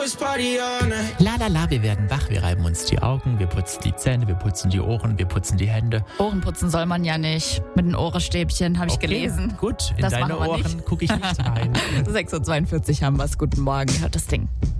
La la la, wir werden wach, wir reiben uns die Augen, wir putzen die Zähne, wir putzen die Ohren, wir putzen die Hände. Ohren putzen soll man ja nicht. Mit den Ohrenstäbchen, habe ich gelesen. Gut, in Das deine machen wir Ohren gucke ich nicht rein. 6.42 Uhr haben wir es. Guten Morgen, hört das Ding.